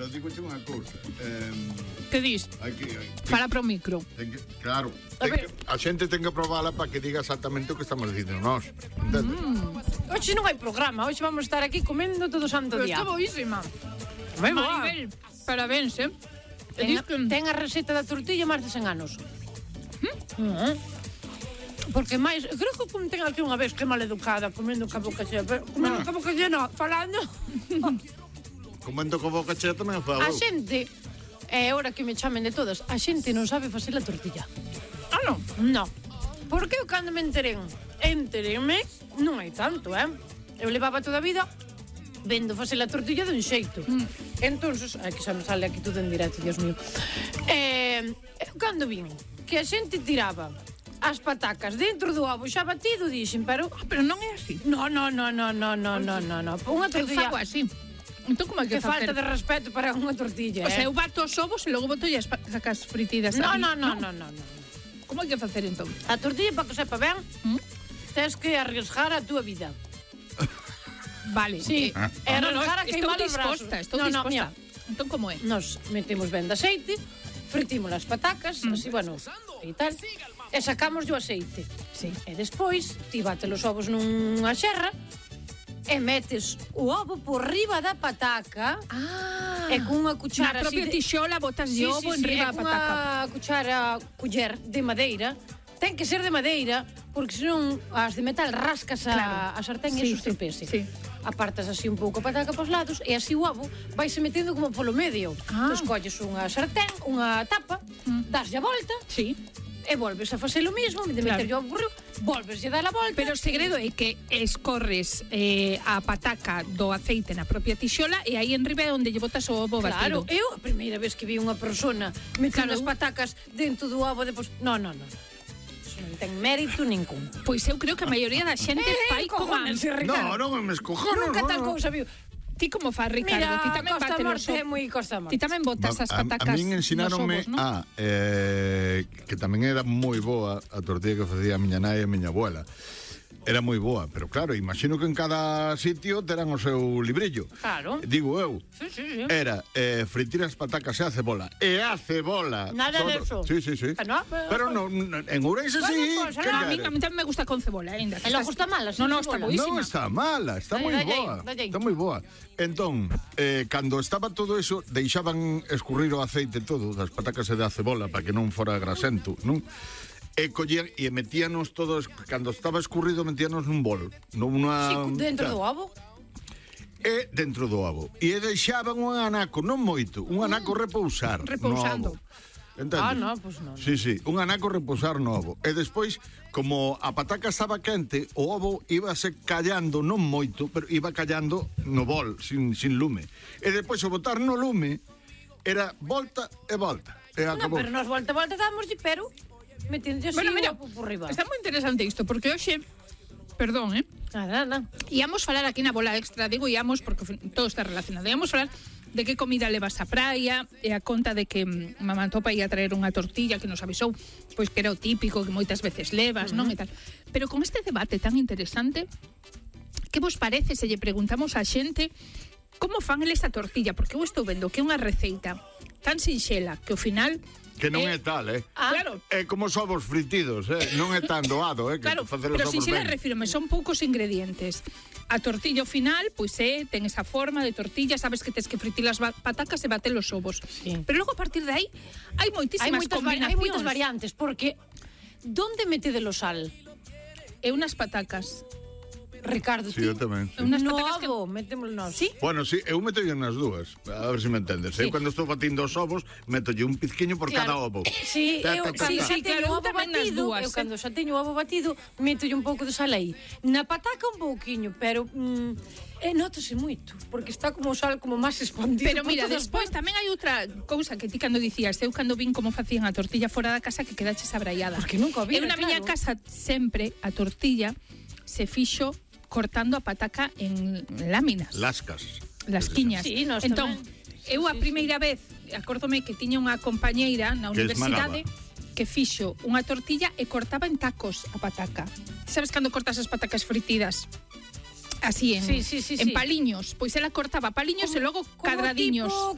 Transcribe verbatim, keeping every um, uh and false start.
Pero digo unha cousa. Eh, que dis? hai que, hai, Fala pro micro. ten que, claro, ten que, a xente ten que probala para que diga exactamente o que estamos dicindo nós. Entende? Mm. Hoxe non hai programa, hoxe vamos estar aquí comendo todo o santo Pero día. está boísima. Moi boa. Maribel, parabéns, eh? Ten, a, ten a receta da tortilla máis de cen anos. Mm. Mm. Porque máis, creo que ten aquí unha vez que mal educada comendo ca boca chea, pero comendo Ah. ca boca chea non, falando. Comendo co boca chea tamén falou. A xente, é hora que me chamen de todas, a xente non sabe facer a tortilla. Ah, non? Non. Porque eu cando me enteren, enterenme, non hai tanto, eh? Eu levaba toda a vida vendo facer a tortilla dun xeito. Mm. Entonces, ai que xa me sale aquí todo en directo, Dios mío. Eh, eu cando vin que a xente tiraba as patacas dentro do ovo xa batido, dixen, pero... Ah, pero non é así. No, no, no, no, no, no, no, no, no. Unha Eu tortilla... fago así. Entón, como hai que Que facer? falta de respeto para unha tortilla, O sea, eh? eu bato os ovos e logo boto as patacas fritidas. No, ali. no, no, no, no, no. Como hai que facer entón? A tortilla, para que sepa ben, ¿Mm? tens que arriesgar a túa vida. Vale. Sí, eh, é no, no, arriesgar a estou queimar os brazos. disposta, estou No, no, disposta. mira. Entón, como é? Nos metemos ben de aceite, fritimos as patacas, Mm. así, bueno, e tal, e sacamos o aceite. Sí. E despois, ti bate os ovos nunha xerra, e metes o ovo por riba da pataca, Ah. e cunha cuchara Na propia así de... tixola botas de Sí, ovo sí, en sí, riba e da pataca. cunha cuchara, culler de madeira, ten que ser de madeira, porque senón as de metal rascas a, Claro. a sartén Sí, e eso estropese. sí. Apartas así un pouco a pataca pos lados e así o ovo vaise metendo como polo medio. Ah. Entón colles unha sartén, unha tapa, Mm. daslle a volta Sí. e volves a facer o mismo, de Claro. meterlle o burro, volves a dar a volta. Pero o segredo é que escorres eh, a pataca do aceite na propia tixola e aí en riba é onde lle botas o ovo Claro, batido. eu a primeira vez que vi unha persona metendo Claro. as patacas dentro do ovo depois, no, no, no. Eso non ten mérito ningún. Pois eu creo que a maioría da xente fai como a... cojones, No, Ricardo. non me escojono. Nunca no, tal no. cousa viu. Ti como faz, Ricardo? Mira, Ti tamén Costa bate los Morte é ovos. moi Costa Morte. Ti tamén botas as A, patacas a min ensináronme nos ovos, non? a eh, que tamén era moi boa a tortilla que facía a miña nai e a miña abuela. Era moi boa, pero claro, imagino que en cada sitio terán o seu librillo. Claro. Digo eu. Sí, sí, sí. Era eh, fritir as patacas e a cebola. E a cebola. Nada de eso. Sí, sí, sí. Ah, no, pero- pero no, en Ourense Bueno, sí. pues, ¿qué A mí, queres? a mí tamén me gusta con cebola, ainda. E logo está mala, No, sin no, está cebola. boísima. Non está mala, está Dalle, moi dalle aí, boa. dalle aí. Está moi boa. Entón, eh, cando estaba todo eso, deixaban escurrir o aceite todo das patacas e da cebola para que non fora grasento, non? E collían e metíanos todos, cando estaba escurrido, metíanos nun bol, nunha... Sí, dentro do ovo. E dentro do ovo. E deixaban un anaco, non moito, un anaco repousar Repousando. no ovo. Entendes? Ah, no, pues non. Sí, sí, un anaco repousar no ovo. E despois, como a pataca estaba quente, o ovo íbase callando, non moito, pero iba callando no bol, sin, sin lume. E despois, o botar no lume, era volta e volta. E No, acabou. pero nos volta, volta damos pero metendo así Bueno, mira, o ovo por riba. está moi interesante isto, porque hoxe, perdón, eh? Nada, nada. Íamos falar aquí na bola extra, digo íamos porque todo está relacionado. Íamos falar de que comida levas á praia e a conta de que mm, mamá Topa ia traer unha tortilla que nos avisou, pois que era o típico que moitas veces levas, uh -huh. non e tal. Pero con este debate tan interesante, que vos parece se lle preguntamos á xente como fan eles a tortilla? Porque eu estou vendo que é unha receita tan sinxela que ao final Que non eh, é tal, eh? Ah, claro. É como os ovos fritidos, eh? Non é tan doado, eh? Que Claro, facer os pero ovos sin xela ben. refírome, son poucos ingredientes. A tortilla ao final, pois é, ten esa forma de tortilla, sabes que tes que fritir as patacas e bater os ovos. Sí. Pero logo a partir de aí hai moitísimas Hai moitas, vari- hai combinacións. moitas variantes, porque donde metede lo sal? E unas patacas. Ricardo, Sí, ti? eu tamén. sí. Unas No patacas que... ovo, metémoslo nós. Sí? Bueno, sí, eu meto nas dúas, a ver se me entendes. Sí. Eu cando estou batindo os ovos, metolle un pizquiño por cada ovo. Sí, Ta, eu ta, ta, cando ta. xa Sí, teño claro, eu o ovo tamén nas batido, dúas, eu eh. cando xa teño o ovo batido, métolle un pouco de sal aí. Na pataca un pouquiño, pero mm, e notase moito, porque está como o sal como máis expandido. Pero por mira, todas despois partes. tamén hai outra cousa que ti cando dicías, eu cando vin como facían a tortilla fora da casa que quedaches abraiada. Porque nunca o vira, Eu na miña claro. casa sempre a tortilla se fixo cortando a pataca en láminas. Lascas. Las quiñas. Sí, nós entón, tamén. eu a primeira vez, acórdome que tiña unha compañeira na Que universidade esmagaba. que fixo unha tortilla e cortaba en tacos a pataca. Ti sabes cando cortas as patacas fritidas? Así en, Sí, sí, sí, en sí. paliños. Pois ela cortaba paliños e logo Como cadradiños. tipo